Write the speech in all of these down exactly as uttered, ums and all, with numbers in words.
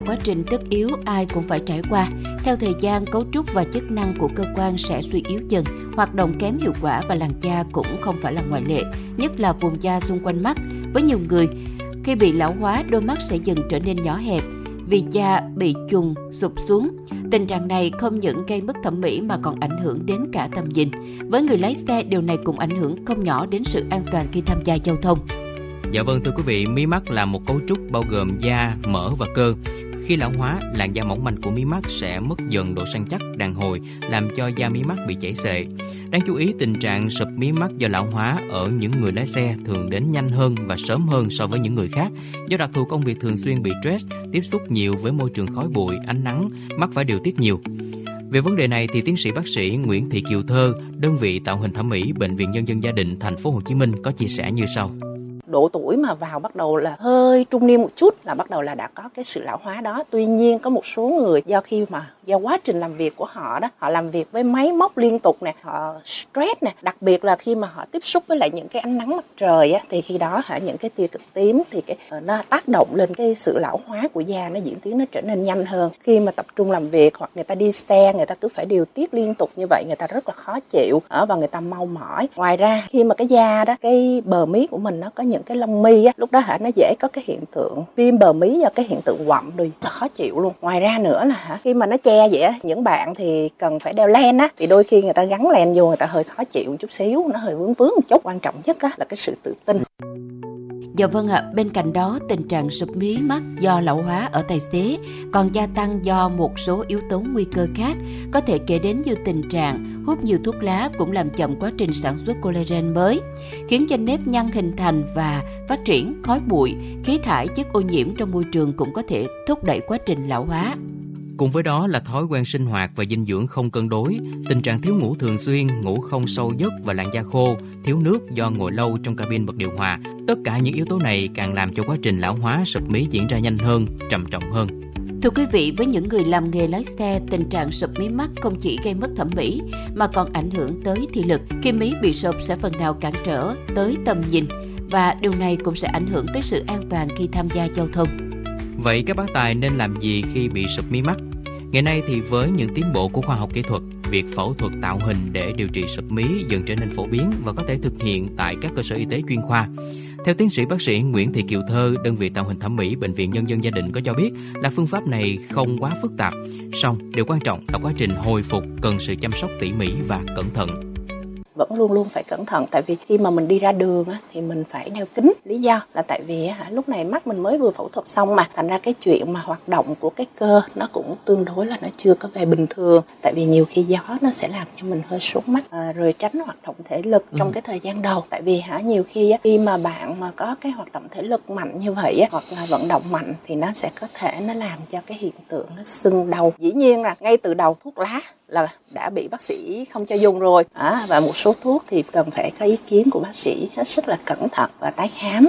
Quá trình tất yếu ai cũng phải trải qua. Theo thời gian, cấu trúc và chức năng của cơ quan sẽ suy yếu dần, hoạt động kém hiệu quả và làn da cũng không phải là ngoại lệ, nhất là vùng da xung quanh mắt. Với nhiều người, khi bị lão hóa, đôi mắt sẽ dần trở nên nhỏ hẹp vì da bị chùng, sụp xuống. Tình trạng này không những gây mất thẩm mỹ mà còn ảnh hưởng đến cả tầm nhìn. Với người lái xe, điều này cũng ảnh hưởng không nhỏ đến sự an toàn khi tham gia giao thông. Dạ vâng thưa quý vị, mí mắt là một cấu trúc bao gồm da, mỡ và cơ. Khi lão hóa, làn da mỏng manh của mí mắt sẽ mất dần độ săn chắc, đàn hồi, làm cho da mí mắt bị chảy xệ. Đáng chú ý, tình trạng sụp mí mắt do lão hóa ở những người lái xe thường đến nhanh hơn và sớm hơn so với những người khác. Do đặc thù công việc thường xuyên bị stress, tiếp xúc nhiều với môi trường khói bụi, ánh nắng, mắt phải điều tiết nhiều. Về vấn đề này thì tiến sĩ bác sĩ Nguyễn Thị Kiều Thơ, đơn vị tạo hình thẩm mỹ Bệnh viện Nhân dân Gia định Thành phố Hồ Chí Minh có chia sẻ như sau. Độ tuổi mà vào bắt đầu là hơi trung niên một chút là bắt đầu là đã có cái sự lão hóa đó. Tuy nhiên có một số người do khi mà do quá trình làm việc của họ đó, họ làm việc với máy móc liên tục nè, họ stress nè, đặc biệt là khi mà họ tiếp xúc với lại những cái ánh nắng mặt trời á, thì khi đó hả những cái tia cực tím thì cái nó tác động lên cái sự lão hóa của da, nó diễn tiến nó trở nên nhanh hơn. Khi mà tập trung làm việc hoặc người ta đi xe, người ta cứ phải điều tiết liên tục như vậy, người ta rất là khó chịu ở và người ta mau mỏi. Ngoài ra khi mà cái da đó, cái bờ mí của mình nó có những cái lông mi á, lúc đó hả nó dễ có cái hiện tượng viêm bờ mí do cái hiện tượng quặm rồi, là khó chịu luôn. Ngoài ra nữa là hả khi mà nó che vậy á, những bạn thì cần phải đeo len á, thì đôi khi người ta gắn len vô người ta hơi khó chịu một chút xíu, nó hơi vướng vướng một chút. Quan trọng nhất á là cái sự tự tin. Dạ vâng ạ, à, bên cạnh đó tình trạng sụp mí mắt do lão hóa ở tài xế còn gia tăng do một số yếu tố nguy cơ khác, có thể kể đến như tình trạng hút nhiều thuốc lá cũng làm chậm quá trình sản xuất collagen mới, khiến cho nếp nhăn hình thành và phát triển. Khói bụi, khí thải, chất ô nhiễm trong môi trường cũng có thể thúc đẩy quá trình lão hóa. Cùng với đó là thói quen sinh hoạt và dinh dưỡng không cân đối, tình trạng thiếu ngủ thường xuyên, ngủ không sâu giấc và làn da khô, thiếu nước do ngồi lâu trong cabin bật điều hòa. Tất cả những yếu tố này càng làm cho quá trình lão hóa sụp mí diễn ra nhanh hơn, trầm trọng hơn. Thưa quý vị, với những người làm nghề lái xe, tình trạng sụp mí mắt không chỉ gây mất thẩm mỹ mà còn ảnh hưởng tới thị lực. Khi mí bị sụp sẽ phần nào cản trở tới tầm nhìn và điều này cũng sẽ ảnh hưởng tới sự an toàn khi tham gia giao thông. Vậy các bác tài nên làm gì khi bị sụp mí mắt? Ngày nay thì với những tiến bộ của khoa học kỹ thuật, việc phẫu thuật tạo hình để điều trị sụp mí dần trở nên phổ biến và có thể thực hiện tại các cơ sở y tế chuyên khoa. Theo tiến sĩ bác sĩ Nguyễn Thị Kiều Thơ, đơn vị tạo hình thẩm mỹ Bệnh viện Nhân dân Gia định có cho biết là phương pháp này không quá phức tạp, song điều quan trọng là quá trình hồi phục cần sự chăm sóc tỉ mỉ và cẩn thận. Vẫn luôn luôn phải cẩn thận, tại vì khi mà mình đi ra đường á, thì mình phải đeo kính. Lý do là tại vì á, lúc này mắt mình mới vừa phẫu thuật xong mà, thành ra cái chuyện mà hoạt động của cái cơ nó cũng tương đối là nó chưa có về bình thường. Tại vì nhiều khi gió nó sẽ làm cho mình hơi sốt mắt, à, rồi tránh hoạt động thể lực trong ừ. cái thời gian đầu. Tại vì hả nhiều khi á, khi mà bạn mà có cái hoạt động thể lực mạnh như vậy á, hoặc là vận động mạnh thì nó sẽ có thể nó làm cho cái hiện tượng nó sưng đầu. Dĩ nhiên là ngay từ đầu thuốc lá là đã bị bác sĩ không cho dùng rồi, à, và một số thuốc thì cần phải có ý kiến của bác sĩ hết sức là cẩn thận và tái khám.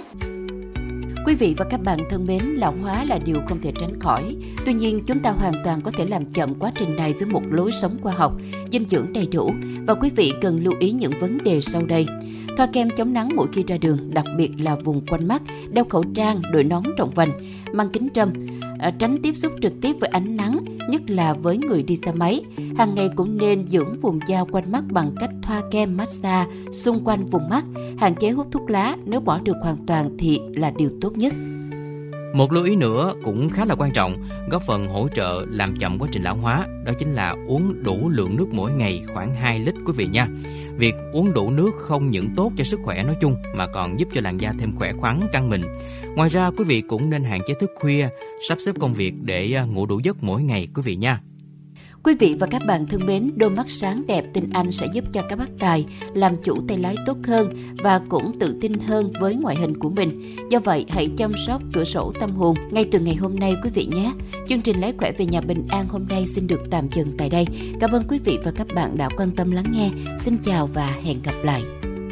Quý vị và các bạn thân mến, lão hóa là điều không thể tránh khỏi. Tuy nhiên, chúng ta hoàn toàn có thể làm chậm quá trình này với một lối sống khoa học, dinh dưỡng đầy đủ. Và quý vị cần lưu ý những vấn đề sau đây. Thoa kem chống nắng mỗi khi ra đường, đặc biệt là vùng quanh mắt, đeo khẩu trang, đội nón rộng vành, mang kính râm, tránh tiếp xúc trực tiếp với ánh nắng, nhất là với người đi xe máy. Hàng ngày cũng nên dưỡng vùng da quanh mắt bằng cách thoa kem massage xung quanh vùng mắt, hạn chế hút thuốc lá, nếu bỏ được hoàn toàn thì là điều tốt nhất. Một lưu ý nữa cũng khá là quan trọng, góp phần hỗ trợ làm chậm quá trình lão hóa, đó chính là uống đủ lượng nước mỗi ngày khoảng hai lít quý vị nha. Việc uống đủ nước không những tốt cho sức khỏe nói chung mà còn giúp cho làn da thêm khỏe khoắn, căng mịn. Ngoài ra quý vị cũng nên hạn chế thức khuya, sắp xếp công việc để ngủ đủ giấc mỗi ngày quý vị nha. Quý vị và các bạn thân mến, đôi mắt sáng đẹp tinh anh sẽ giúp cho các bác tài làm chủ tay lái tốt hơn và cũng tự tin hơn với ngoại hình của mình. Do vậy, hãy chăm sóc cửa sổ tâm hồn ngay từ ngày hôm nay quý vị nhé. Chương trình Lái Khỏe Về Nhà Bình An hôm nay xin được tạm dừng tại đây. Cảm ơn quý vị và các bạn đã quan tâm lắng nghe. Xin chào và hẹn gặp lại.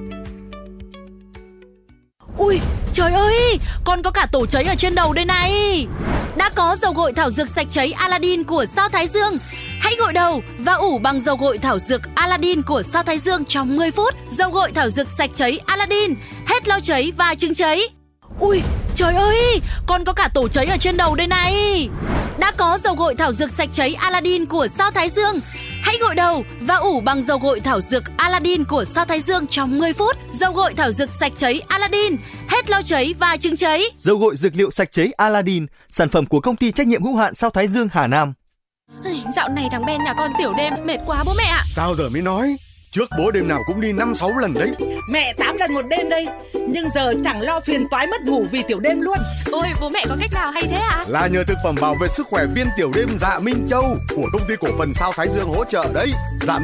Ui, trời ơi, con có cả tổ cháy ở trên đầu đây này. Đã có dầu gội thảo dược sạch cháy Aladdin của Sao Thái Dương. Hãy gội đầu và ủ bằng dầu gội thảo dược Aladdin của Sao Thái Dương trong mười phút. Dầu gội thảo dược sạch cháy Aladdin, hết lau cháy và trứng cháy. Ui, trời ơi, con có cả tổ cháy ở trên đầu đây này. có dầu gội thảo dược sạch cháy Aladdin của Sao Thái Dương. Hãy gội đầu và ủ bằng dầu gội thảo dược Aladdin của Sao Thái Dương trong mười phút. Dầu gội thảo dược sạch cháy Aladdin, hết lo cháy và chứng cháy. Dầu gội dược liệu sạch cháy Aladdin, sản phẩm của công ty trách nhiệm hữu hạn Sao Thái Dương Hà Nam. Dạo này thằng Ben nhà con tiểu đêm mệt quá bố mẹ ạ. Sao giờ mới nói? Trước bố đêm nào cũng đi năm sáu lần đấy. Mẹ tám lần một đêm đây. Nhưng giờ chẳng lo phiền toái mất ngủ vì tiểu đêm luôn. Ôi bố mẹ có cách nào hay thế ạ? Là nhờ thực phẩm bảo vệ sức khỏe viên tiểu đêm Dạ Minh Châu của công ty cổ phần Sao Thái Dương hỗ trợ đấy. Dạ